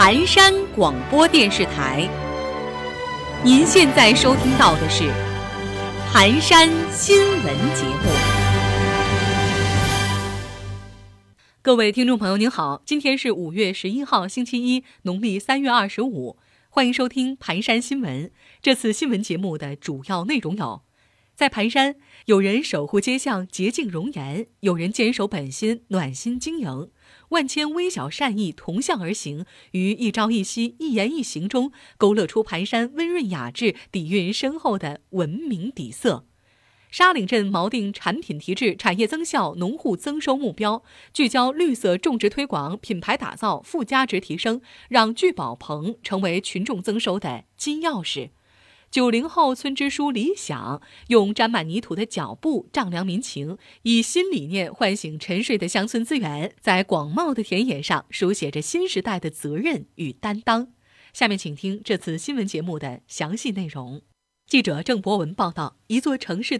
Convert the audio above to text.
盘山广播电视台，您现在收听到的是盘山新闻节目。各位听众朋友您好，今天是5月11号星期一，农历3月25，欢迎收听盘山新闻。这次新闻节目的主要内容有：在盘山，有人守护街巷洁净容颜，有人坚守本心暖心经营，万千微小善意同向而行，于一朝一夕一言一行中勾勒出盘山温润雅致底蕴深厚的文明底色。沙岭镇锚定产品提质、产业增效、农户增收目标，聚焦绿色种植推广、品牌打造、附加值提升，让聚宝棚成为群众增收的金钥匙。90后村支书李想用沾满泥土的脚步丈量民情，以新理念唤醒沉睡的乡村资源，在广袤的田野上书写着新时代的责任与担当。下面请听这次新闻节目的详细内容。记者郑博文报道，一座城市